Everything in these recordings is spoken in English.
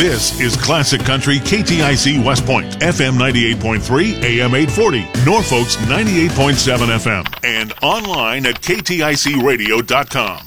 This is Classic Country KTIC West Point, FM 98.3, AM 840, Norfolk's 98.7 FM, and online at kticradio.com.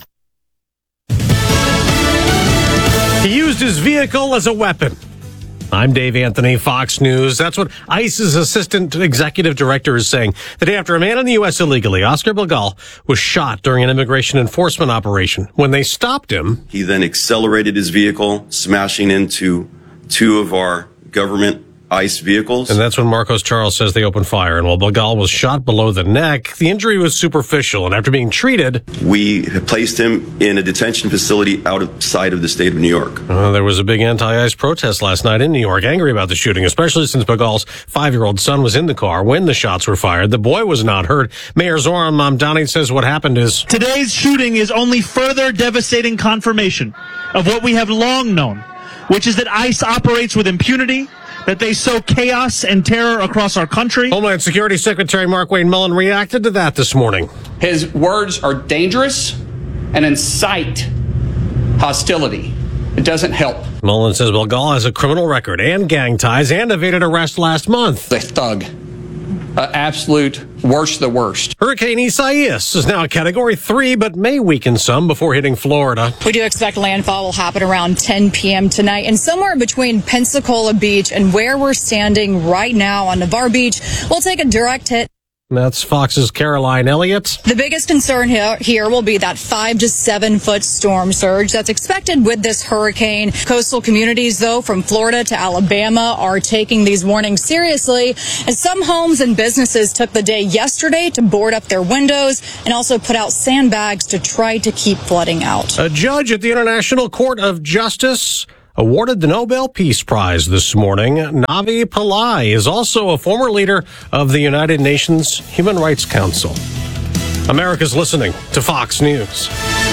He used his vehicle as a weapon. I'm Dave Anthony, Fox News. That's what ICE's assistant executive director is saying. The day after a man in the U.S. illegally, Oscar Bilgal, was shot during an immigration enforcement operation. When they stopped him, he then accelerated his vehicle, smashing into two of our government ICE vehicles. And that's when Marcos Charles says they opened fire. And while Bilgal was shot below the neck, the injury was superficial. And after being treated, we placed him in a detention facility outside of the state of New York. There was a big anti-ICE protest last night in New York, angry about the shooting, especially since Bilgal's 5-year-old son was in the car when the shots were fired. The boy was not hurt. Mayor Zoran Mamdani says what happened is, today's shooting is only further devastating confirmation of what we have long known, which is that ICE operates with impunity, that they sow chaos and terror across our country. Homeland Security Secretary Markwayne Mullin reacted to that this morning. His words are dangerous and incite hostility. It doesn't help. Mullin says Bilgal has a criminal record and gang ties and evaded arrest last month. A thug. Absolute worst of the worst. Hurricane Isaias is now a Category 3, but may weaken some before hitting Florida. We do expect landfall will happen around 10 p.m. tonight, and somewhere between Pensacola Beach and where we're standing right now on Navarre Beach, we'll take a direct hit. That's Fox's Caroline Elliott. The biggest concern here will be that 5 to 7 foot storm surge that's expected with this hurricane. Coastal communities, though, from Florida to Alabama are taking these warnings seriously, as some homes and businesses took the day yesterday to board up their windows and also put out sandbags to try to keep flooding out. A judge at the International Court of Justice awarded the Nobel Peace Prize this morning. Navi Pillai is also a former leader of the United Nations Human Rights Council. America's listening to Fox News.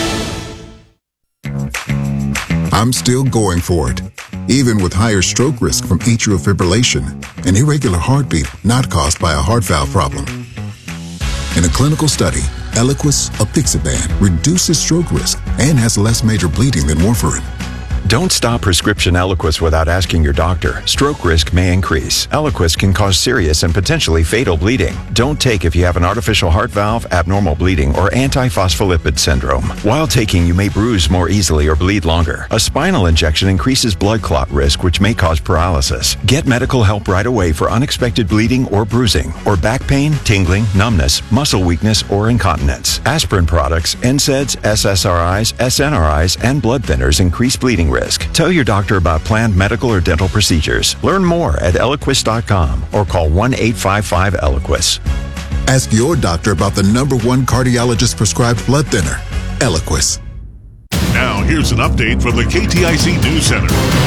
I'm still going for it, even with higher stroke risk from atrial fibrillation, an irregular heartbeat not caused by a heart valve problem. In a clinical study, Eliquis apixaban reduces stroke risk and has less major bleeding than warfarin. Don't stop prescription Eliquis without asking your doctor. Stroke risk may increase. Eliquis can cause serious and potentially fatal bleeding. Don't take if you have an artificial heart valve, abnormal bleeding, or antiphospholipid syndrome. While taking, you may bruise more easily or bleed longer. A spinal injection increases blood clot risk, which may cause paralysis. Get medical help right away for unexpected bleeding or bruising, or back pain, tingling, numbness, muscle weakness, or incontinence. Aspirin products, NSAIDs, SSRIs, SNRIs, and blood thinners increase bleeding risk. Tell your doctor about planned medical or dental procedures. Learn more at Eliquis.com or call 1-855-ELIQUIS. Ask your doctor about the #1 cardiologist prescribed blood thinner, Eliquis. Now, here's an update from the KTIC News Center.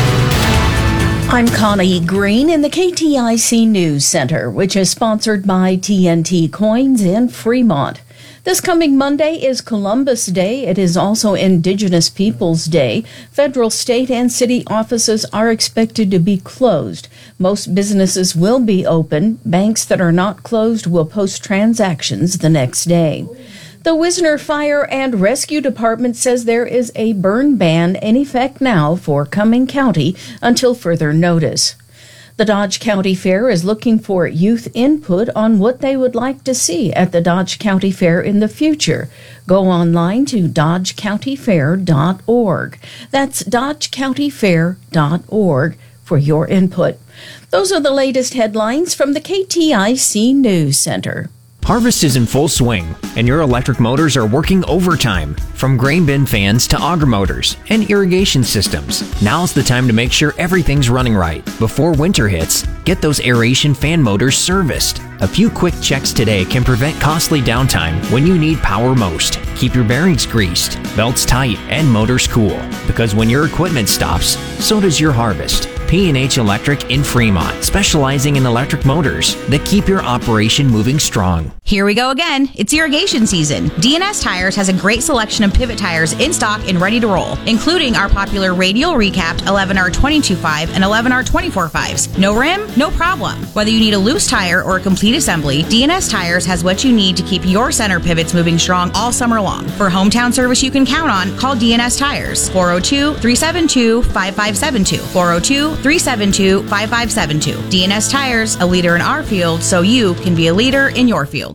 I'm Connie Green in the KTIC News Center, which is sponsored by TNT Coins in Fremont. This coming Monday is Columbus Day. It is also Indigenous Peoples Day. Federal, state, and city offices are expected to be closed. Most businesses will be open. Banks that are not closed will post transactions the next day. The Wisner Fire and Rescue Department says there is a burn ban in effect now for Cumming County until further notice. The Dodge County Fair is looking for youth input on what they would like to see at the Dodge County Fair in the future. Go online to dodgecountyfair.org. That's dodgecountyfair.org for your input. Those are the latest headlines from the KTIC News Center. Harvest is in full swing, and your electric motors are working overtime. From grain bin fans to auger motors and irrigation systems, now's the time to make sure everything's running right. Before winter hits, get those aeration fan motors serviced. A few quick checks today can prevent costly downtime when you need power most. Keep your bearings greased, belts tight, and motors cool. Because when your equipment stops, so does your harvest. P&H Electric in Fremont, specializing in electric motors that keep your operation moving strong. Here we go again. It's irrigation season. DNS Tires has a great selection of pivot tires in stock and ready to roll, including our popular radial recapped 11R22.5 and 11R24.5s. No rim? No problem. Whether you need a loose tire or a complete assembly, DNS Tires has what you need to keep your center pivots moving strong all summer long. For hometown service you can count on, call DNS Tires. 402-372-5572. 402-372-5572. DNS Tires, a leader in our field, so you can be a leader in your field.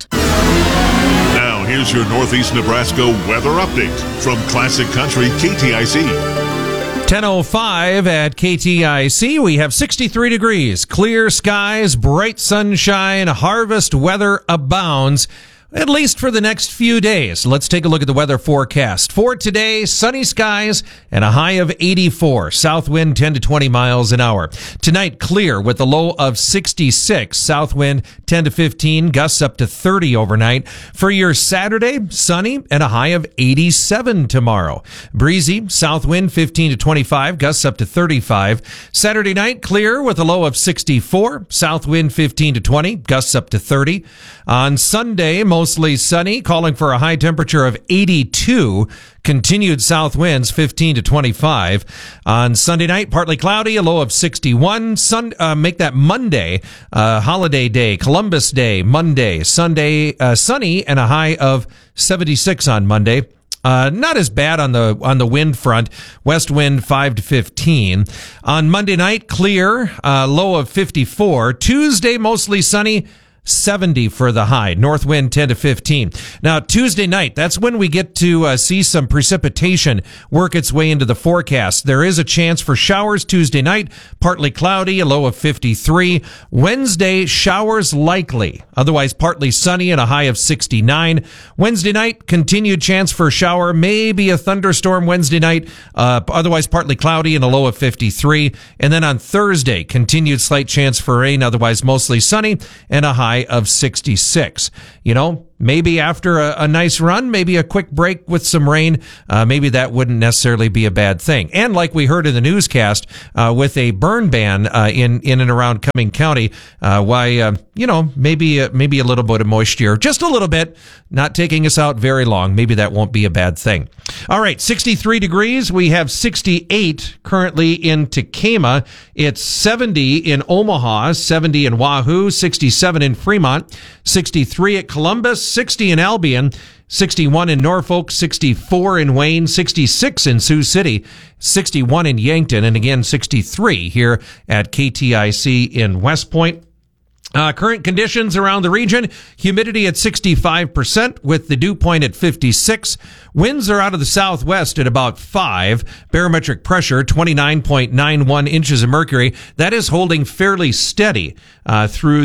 Now, here's your Northeast Nebraska weather update from Classic Country KTIC. 10:05 at KTIC. We have 63 degrees, clear skies, bright sunshine, harvest weather abounds, at least for the next few days. Let's take a look at the weather forecast. For today, sunny skies and a high of 84. South wind 10 to 20 miles an hour. Tonight, clear with a low of 66. South wind 10 to 15, gusts up to 30 overnight. For your Saturday, sunny and a high of 87 tomorrow. Breezy, south wind 15 to 25, gusts up to 35. Saturday night, clear with a low of 64. South wind 15 to 20, gusts up to 30. On Sunday, mostly sunny, calling for a high temperature of 82. Continued south winds 15 to 25. On Sunday night, partly cloudy, a low of 61. Make that Monday, holiday day, Columbus Day, Monday. Sunday, sunny and a high of 76 on Monday. Not as bad on the wind front. West wind 5 to 15. On Monday night, clear, low of 54. Tuesday, mostly sunny. 70 for the high. North wind 10 to 15. Now, Tuesday night, that's when we get to see some precipitation work its way into the forecast. There is a chance for showers Tuesday night, partly cloudy, a low of 53. Wednesday, showers likely, otherwise partly sunny and a high of 69. Wednesday night, continued chance for a shower, maybe a thunderstorm Wednesday night, otherwise partly cloudy and a low of 53. And then on Thursday, continued slight chance for rain, otherwise mostly sunny and a high of 66. You know, maybe after a nice run, maybe a quick break with some rain, maybe that wouldn't necessarily be a bad thing. And like we heard in the newscast, with a burn ban in and around Cumming County, maybe a little bit of moisture, just a little bit, not taking us out very long. Maybe that won't be a bad thing. All right, 63 degrees. We have 68 currently in Tekamah. It's 70 in Omaha, 70 in Wahoo, 67 in Fremont, 63 at Columbus, 60 in Albion, 61 in Norfolk, 64 in Wayne, 66 in Sioux City, 61 in Yankton, and again 63 here at KTIC in West Point. Current conditions around the region, humidity at 65% with the dew point at 56. Winds are out of the southwest at about 5. Barometric pressure 29.91 inches of mercury. That is holding fairly steady through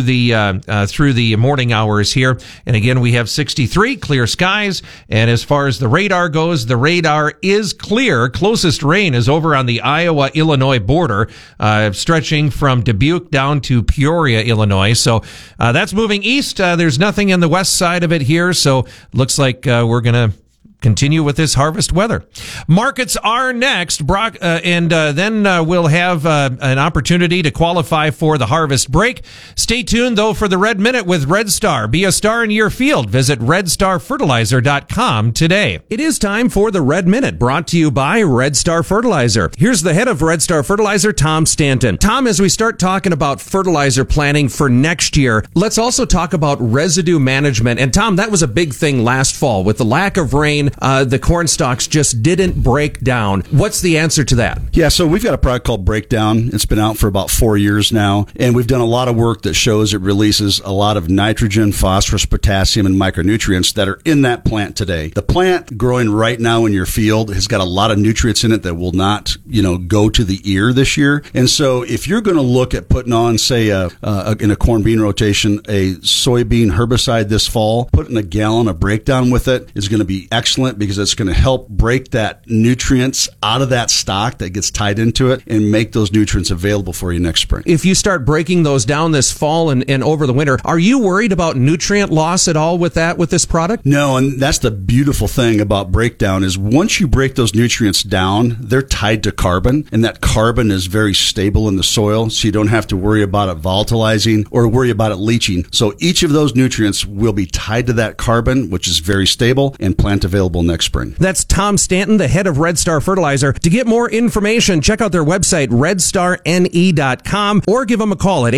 the morning hours here. And again, we have 63 clear skies. And as far as the radar goes, the radar is clear. Closest rain is over on the Iowa-Illinois border, stretching from Dubuque down to Peoria, Illinois. So that's moving east. There's nothing in the west side of it here. So looks like we're going to continue with this harvest weather. Markets are next, Brock, and then we'll have an opportunity to qualify for the harvest break. Stay tuned, though, for the Red Minute with Red Star. Be a star in your field. Visit redstarfertilizer.com today. It is time for the Red Minute, brought to you by Red Star Fertilizer. Here's the head of Red Star Fertilizer, Tom Stanton. Tom, as we start talking about fertilizer planning for next year, let's also talk about residue management. And Tom, that was a big thing last fall. With the lack of rain, the corn stalks just didn't break down. What's the answer to that? Yeah, so we've got a product called Breakdown. It's been out for about 4 years now, and we've done a lot of work that shows it releases a lot of nitrogen, phosphorus, potassium, and micronutrients that are in that plant today. The plant growing right now in your field has got a lot of nutrients in it that will not, go to the ear this year. And so if you're going to look at putting on, say, in a corn bean rotation, a soybean herbicide this fall, putting a gallon of Breakdown with it is going to be excellent excellent because it's going to help break that nutrients out of that stock that gets tied into it and make those nutrients available for you next spring. If you start breaking those down this fall and over the winter, are you worried about nutrient loss at all with this product? No, and that's the beautiful thing about breakdown is once you break those nutrients down, they're tied to carbon, and that carbon is very stable in the soil, so you don't have to worry about it volatilizing or worry about it leaching. So each of those nutrients will be tied to that carbon, which is very stable and plant available next spring. That's Tom Stanton, the head of Red Star Fertilizer. To get more information, check out their website, redstarne.com, or give them a call at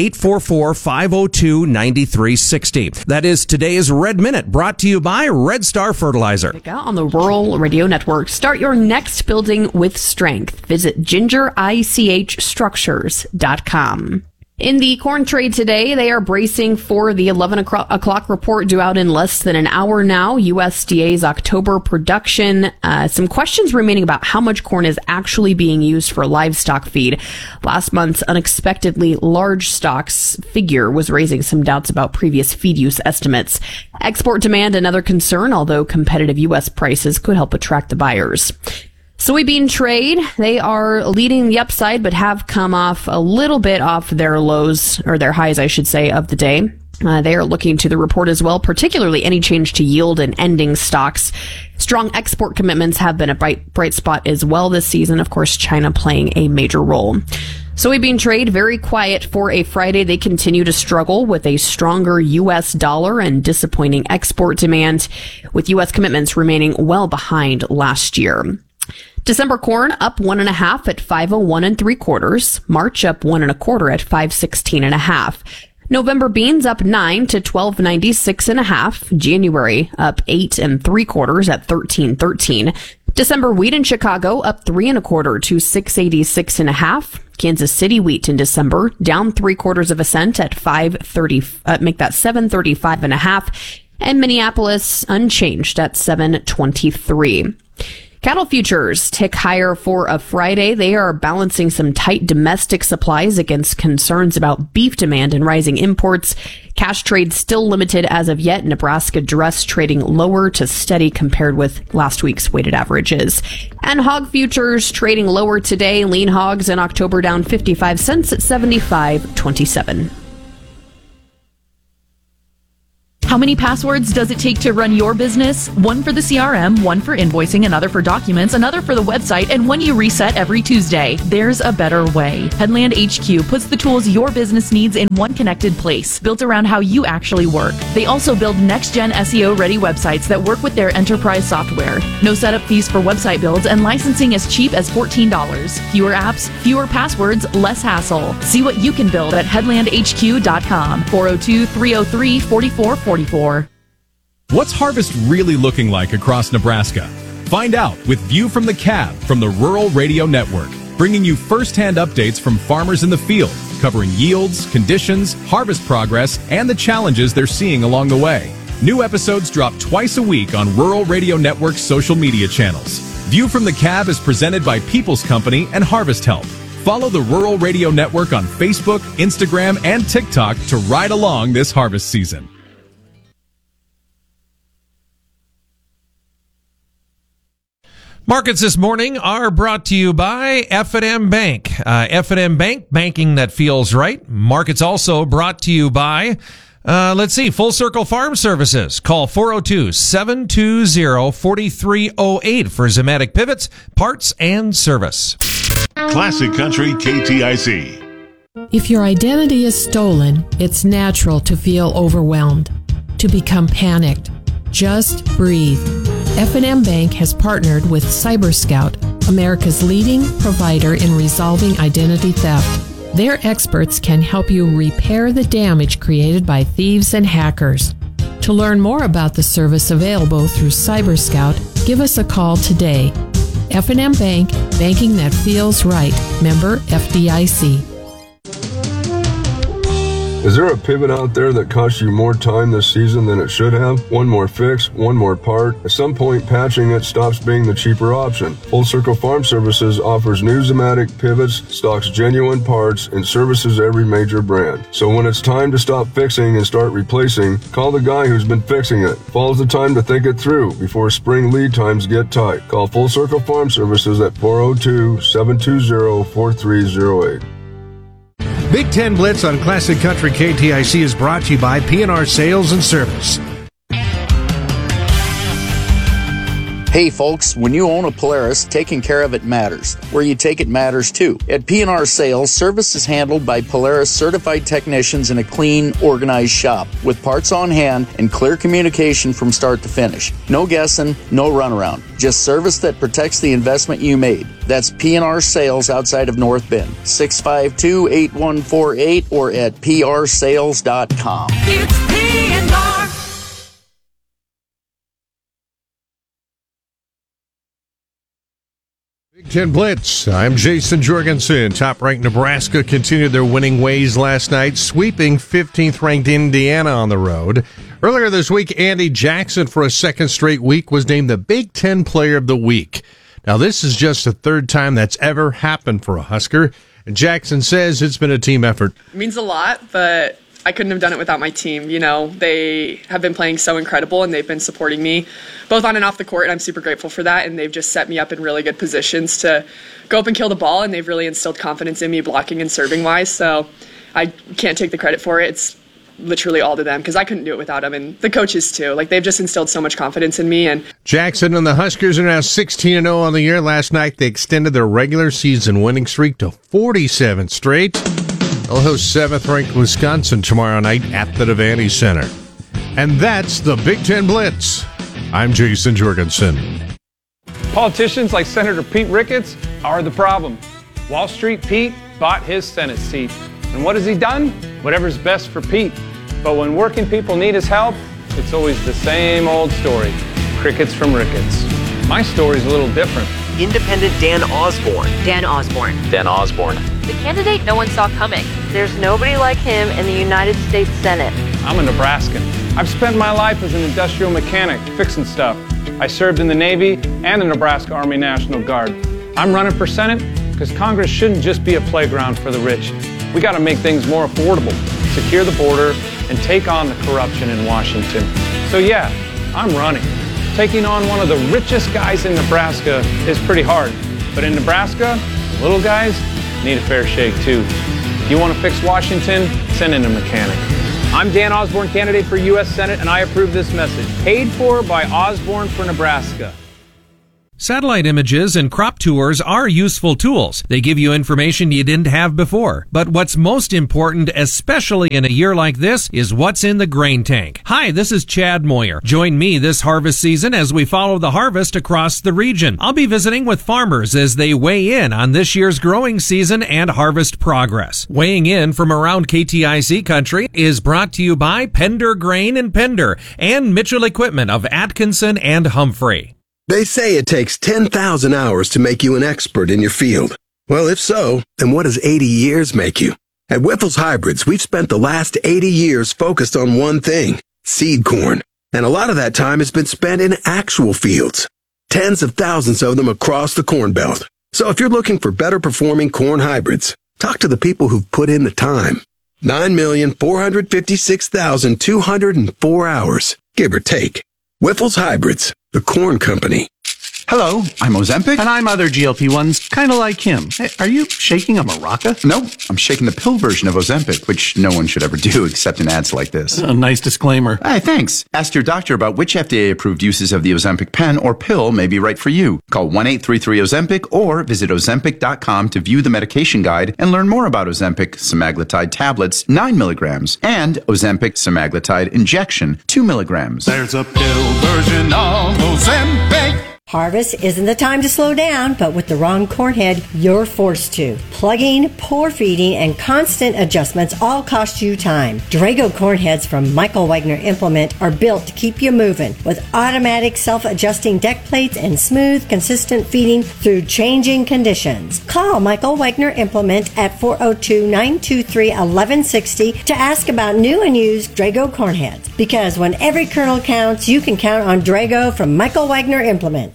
844-502-9360. That is today's Red Minute, brought to you by Red Star Fertilizer. On the Rural Radio Network, start your next building with strength. Visit gingerichstructures.com. In the corn trade today, they are bracing for the 11 o'clock report due out in less than an hour now. USDA's October production. Some questions remaining about how much corn is actually being used for livestock feed. Last month's unexpectedly large stocks figure was raising some doubts about previous feed use estimates. Export demand, another concern, although competitive U.S. prices could help attract the buyers. Soybean trade, they are leading the upside, but have come off a little bit off their lows, or their highs, I should say, of the day. They are looking to the report as well, particularly any change to yield and ending stocks. Strong export commitments have been a bright spot as well this season. Of course, China playing a major role. Soybean trade, very quiet for a Friday. They continue to struggle with a stronger U.S. dollar and disappointing export demand, with U.S. commitments remaining well behind last year. December corn up 1.5 at 501 3/4. March up 1.25 at 516.5. November beans up 9 to 1296.5. January up 8 3/4 at 1313. December wheat in Chicago up 3.25 to 686.5. Kansas City wheat in December down 3/4 cent at 530. Make that 735.5. And Minneapolis unchanged at 723. Cattle futures tick higher for a Friday. They are balancing some tight domestic supplies against concerns about beef demand and rising imports. Cash trade still limited as of yet. Nebraska dress trading lower to steady compared with last week's weighted averages. And hog futures trading lower today. Lean hogs in October down 55 cents at 75.27. How many passwords does it take to run your business? One for the CRM, one for invoicing, another for documents, another for the website, and one you reset every Tuesday. There's a better way. Headland HQ puts the tools your business needs in one connected place, built around how you actually work. They also build next-gen SEO-ready websites that work with their enterprise software. No setup fees for website builds, and licensing as cheap as $14. Fewer apps, fewer passwords, less hassle. See what you can build at headlandhq.com. 402-303-4444. What's harvest really looking like across Nebraska? Find out with View from the Cab from the Rural Radio Network, bringing you first-hand updates from farmers in the field, covering yields, conditions, harvest progress, and the challenges they're seeing along the way. New episodes drop twice a week on Rural Radio Network's social media channels. View from the Cab is presented by People's Company and Harvest Help. Follow the Rural Radio Network on Facebook, Instagram, and TikTok to ride along this harvest season. Markets this morning are brought to you by F&M Bank. F&M Bank, banking that feels right. Markets also brought to you by, Full Circle Farm Services. Call 402-720-4308 for Zematic pivots, parts, and service. Classic Country KTIC. If your identity is stolen, it's natural to feel overwhelmed, to become panicked. Just breathe. F&M Bank has partnered with CyberScout, America's leading provider in resolving identity theft. Their experts can help you repair the damage created by thieves and hackers. To learn more about the service available through CyberScout, give us a call today. F&M Bank, banking that feels right. Member FDIC. Is there a pivot out there that costs you more time this season than it should have? One more fix, one more part. At some point, patching it stops being the cheaper option. Full Circle Farm Services offers new Zimmatic pivots, stocks genuine parts, and services every major brand. So when it's time to stop fixing and start replacing, call the guy who's been fixing it. Fall's the time to think it through before spring lead times get tight. Call Full Circle Farm Services at 402-720-4308. Big Ten Blitz on Classic Country KTIC is brought to you by P&R Sales and Service. Hey folks, when you own a Polaris, taking care of it matters. Where you take it matters too. At P&R Sales, service is handled by Polaris certified technicians in a clean, organized shop with parts on hand and clear communication from start to finish. No guessing, no runaround. Just service that protects the investment you made. That's P&R Sales outside of North Bend. 652-8148 or at prsales.com. It's P&R. Big Ten Blitz. I'm Jason Jorgensen. Top-ranked Nebraska continued their winning ways last night, sweeping 15th-ranked Indiana on the road. Earlier this week, Andy Jackson, for a second straight week, was named the Big Ten Player of the Week. Now, this is just the third time that's ever happened for a Husker, and Jackson says it's been a team effort. It means a lot, but I couldn't have done it without my team. You know, they have been playing so incredible, and they've been supporting me both on and off the court, and I'm super grateful for that, and they've just set me up in really good positions to go up and kill the ball, and they've really instilled confidence in me blocking and serving-wise, so I can't take the credit for it. It's literally all to them because I couldn't do it without them, and the coaches too. Like, they've just instilled so much confidence in me. And Jackson and the Huskers are now 16-0 on the year. Last night, they extended their regular season winning streak to 47 straight. They'll host 7th-ranked Wisconsin tomorrow night at the Devaney Center. And that's the Big Ten Blitz. I'm Jason Jorgensen. Politicians like Senator Pete Ricketts are the problem. Wall Street Pete bought his Senate seat. And what has he done? Whatever's best for Pete. But when working people need his help, it's always the same old story. Crickets from Ricketts. My story's a little different. Independent Dan Osborne. Dan Osborne. Dan Osborne. The candidate no one saw coming. There's nobody like him in the United States Senate. I'm a Nebraskan. I've spent my life as an industrial mechanic, fixing stuff. I served in the Navy and the Nebraska Army National Guard. I'm running for Senate because Congress shouldn't just be a playground for the rich. We got to make things more affordable, secure the border, and take on the corruption in Washington. So yeah, I'm running. Taking on one of the richest guys in Nebraska is pretty hard. But in Nebraska, the little guys need a fair shake too. You want to fix Washington? Send in a mechanic. I'm Dan Osborne, candidate for U.S. Senate, and I approve this message. Paid for by Osborne for Nebraska. Satellite images and crop tours are useful tools. They give you information you didn't have before. But what's most important, especially in a year like this, is what's in the grain tank. Hi, this is Chad Moyer. Join me this harvest season as we follow the harvest across the region. I'll be visiting with farmers as they weigh in on this year's growing season and harvest progress. Weighing in from around KTIC country is brought to you by Pender Grain and Pender and Mitchell Equipment of Atkinson and Humphrey. They say it takes 10,000 hours to make you an expert in your field. Well, if so, then what does 80 years make you? At Wyffels Hybrids, we've spent the last 80 years focused on one thing, seed corn. And a lot of that time has been spent in actual fields. Tens of thousands of them across the Corn Belt. So if you're looking for better performing corn hybrids, talk to the people who've put in the time. 9,456,204 hours, give or take. Wyffels Hybrids, the corn company. Hello, I'm Ozempic. And I'm other GLP-1s, kind of like him. Hey, are you shaking a maraca? No, I'm shaking the pill version of Ozempic, which no one should ever do except in ads like this. A nice disclaimer. Hey, thanks. Ask your doctor about which FDA-approved uses of the Ozempic pen or pill may be right for you. Call 1-833-OZEMPIC or visit Ozempic.com to view the medication guide and learn more about Ozempic semaglutide tablets, 9 milligrams, and Ozempic semaglutide injection, 2 milligrams. There's a pill version of Ozempic. Harvest isn't the time to slow down, but with the wrong corn head, you're forced to. Plugging, poor feeding, and constant adjustments all cost you time. Drago corn heads from Michael Wagner Implement are built to keep you moving with automatic self-adjusting deck plates and smooth, consistent feeding through changing conditions. Call Michael Wagner Implement at 402-923-1160 to ask about new and used Drago corn heads. Because when every kernel counts, you can count on Drago from Michael Wagner Implement.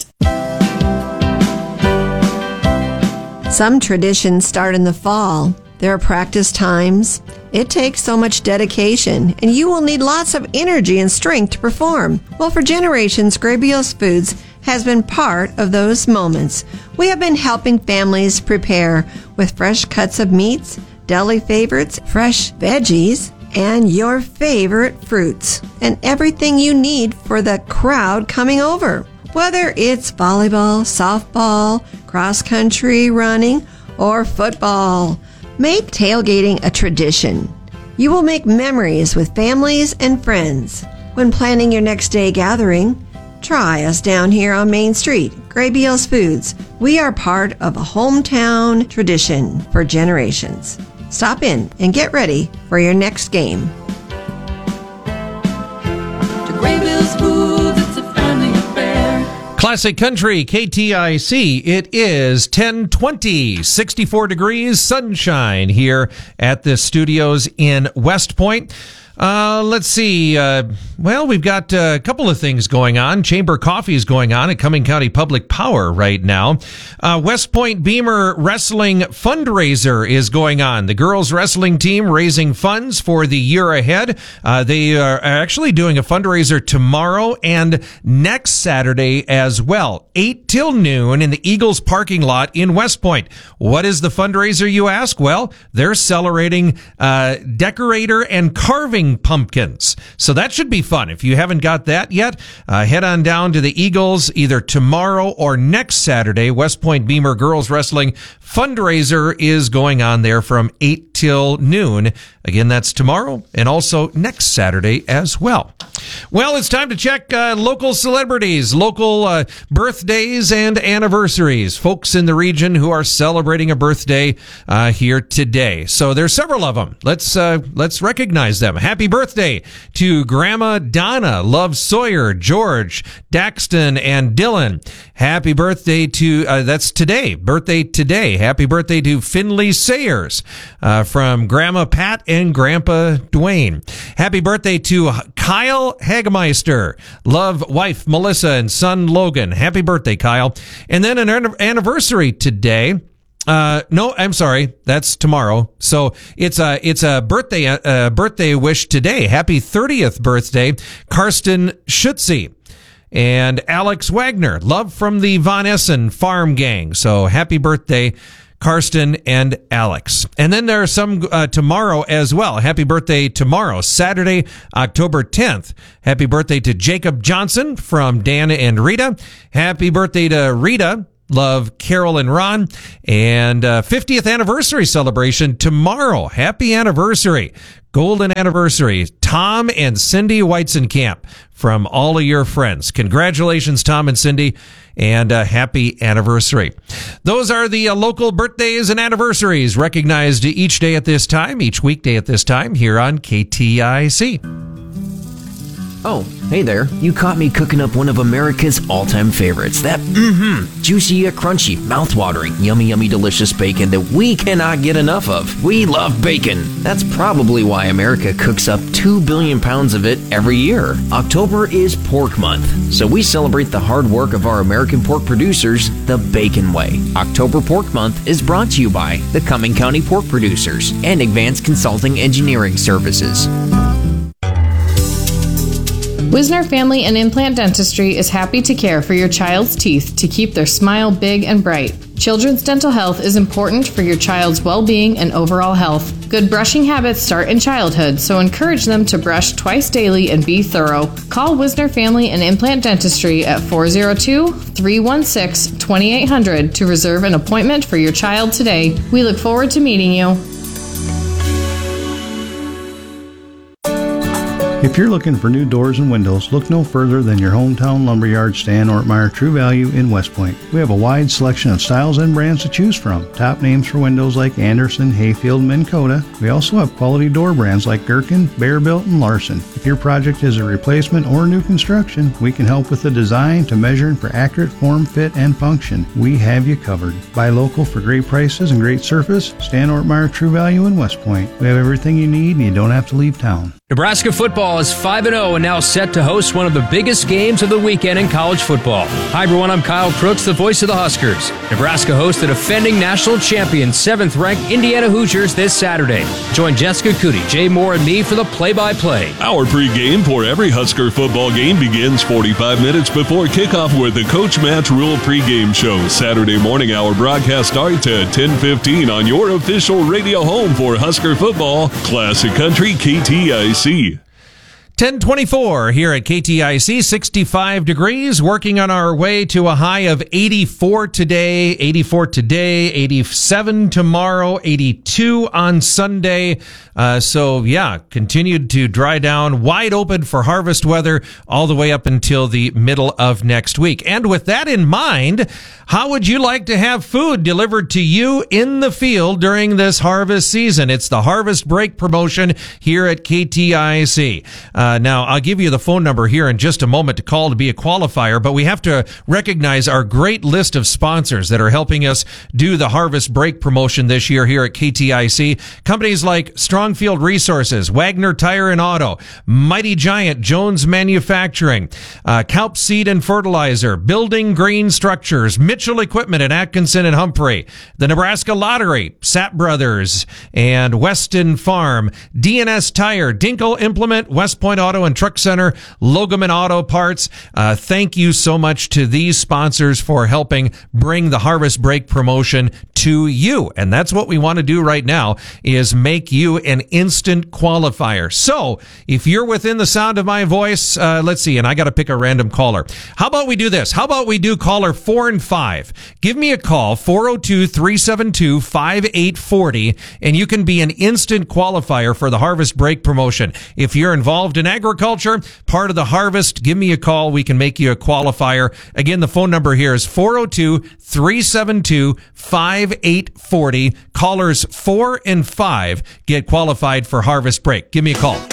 Some traditions start in the fall. There are practice times. It takes so much dedication, and you will need lots of energy and strength to perform. Well, for generations, Grabios Foods has been part of those moments. We have been helping families prepare with fresh cuts of meats, deli favorites, fresh veggies, and your favorite fruits, and everything you need for the crowd coming over. Whether it's volleyball, softball, cross-country running, or football, make tailgating a tradition. You will make memories with families and friends. When planning your next day gathering, try us down here on Main Street, Grabios Foods. We are part of a hometown tradition for generations. Stop in and get ready for your next game. To Grabios Foods, it's a family affair. Classic Country, KTIC. It is 10:20, 64 degrees, sunshine here at the studios in West Point. Let's see. Well, we've got a couple of things going on. Chamber Coffee is going on at Cumming County Public Power right now. West Point Beamer Wrestling fundraiser is going on. The girls wrestling team raising funds for the year ahead. They are actually doing a fundraiser tomorrow and next Saturday as well, 8 till noon in the Eagles parking lot in West Point. What is the fundraiser, you ask? Well, they're celebrating decorator and carving pumpkins. So that should be fun. If you haven't got that yet, head on down to the Eagles either tomorrow or next Saturday. West Point Beamer Girls Wrestling fundraiser is going on there from 8 till noon. Again, that's tomorrow and also next Saturday as well. Well, it's time to check local celebrities, local birthdays and anniversaries, folks in the region who are celebrating a birthday here today. So there's several of them. Let's recognize them. Happy birthday to Grandma Donna, Love Sawyer, George, Daxton, and Dylan. Happy birthday to, that's today, birthday today. Happy birthday to Finley Sayers from Grandma Pat and Grandpa Dwayne. Happy birthday to Kyle Hagemeister, love wife Melissa and son Logan. Happy birthday, Kyle. And then an anniversary today. No, I'm sorry. That's tomorrow. So it's a birthday wish today. Happy 30th birthday, Karsten Schutze and Alex Wagner. Love from the Von Essen Farm Gang. So happy birthday, Karsten and Alex. And then there are some tomorrow as well. Happy birthday tomorrow, Saturday, October 10th. Happy birthday to Jacob Johnson from Dana and Rita. Happy birthday to Rita. Love Carol and Ron. And 50th anniversary celebration tomorrow. Happy anniversary. Golden anniversary. Tom and Cindy Weitzenkamp from all of your friends. Congratulations, Tom and Cindy, and happy anniversary. Those are the local birthdays and anniversaries recognized each day at this time, each weekday at this time here on KTIC. Oh, hey there. You caught me cooking up one of America's all-time favorites. That, juicy, crunchy, mouth-watering, yummy, yummy, delicious bacon that we cannot get enough of. We love bacon. That's probably why America cooks up 2 billion pounds of it every year. October is Pork Month, so we celebrate the hard work of our American pork producers the Bacon Way. October Pork Month is brought to you by the Cumming County Pork Producers and Advanced Consulting Engineering Services. Wisner Family and Implant Dentistry is happy to care for your child's teeth to keep their smile big and bright. Children's dental health is important for your child's well-being and overall health. Good brushing habits start in childhood, so encourage them to brush twice daily and be thorough. Call Wisner Family and Implant Dentistry at 402-316-2800 to reserve an appointment for your child today. We look forward to meeting you. If you're looking for new doors and windows, look no further than your hometown lumberyard, Stan Ortmeyer True Value in West Point. We have a wide selection of styles and brands to choose from. Top names for windows like Anderson, Hayfield, and Minn Kota. We also have quality door brands like Gherkin, Bearbuilt, and Larson. If your project is a replacement or new construction, we can help with the design to measure for accurate form, fit, and function. We have you covered. Buy local for great prices and great service. Stan Ortmeyer True Value in West Point. We have everything you need and you don't have to leave town. Nebraska football is 5-0 and now set to host one of the biggest games of the weekend in college football. Hi everyone, I'm Kyle Crooks, the voice of the Huskers. Nebraska hosts the defending national champion, 7th-ranked Indiana Hoosiers this Saturday. Join Jessica Cootie, Jay Moore, and me for the play-by-play. Our pregame for every Husker football game begins 45 minutes before kickoff with the Coach Matt's Rule pregame show. Saturday morning, our broadcast starts at 10:15 on your official radio home for Husker football, Classic Country KTIC. 10:24 here at KTIC, 65 degrees, working on our way to a high of 84 today, 87 tomorrow, 82 on Sunday. Continued to dry down, wide open for harvest weather all the way up until the middle of next week. And with that in mind, how would you like to have food delivered to you in the field during this harvest season? It's the Harvest Break promotion here at KTIC. Now, I'll give you the phone number here in just a moment to call to be a qualifier, but we have to recognize our great list of sponsors that are helping us do the Harvest Break promotion this year here at KTIC. Companies like Strongfield Resources, Wagner Tire and Auto, Mighty Giant, Jones Manufacturing, Kalp Seed and Fertilizer, Building Green Structures, Mitchell Equipment and Atkinson and Humphrey, the Nebraska Lottery, Sapp Brothers, and Weston Farm, DNS Tire, Dinkle Implement, West Point Auto and Truck Center, Logaman Auto Parts. Thank you so much to these sponsors for helping bring the Harvest Break promotion to you. And that's what we want to do right now, is make you an instant qualifier. So if you're within the sound of my voice, let's see, and I got to pick a random caller. How about we do this? How about we do caller 4 and 5? Give me a call, 402-372-5840, and you can be an instant qualifier for the Harvest Break promotion. If you're involved in agriculture, part of the harvest, give me a call. We can make you a qualifier. Again, the phone number here is 402-372-5840. Callers 4 and 5 get qualified for Harvest Break. Give me a call.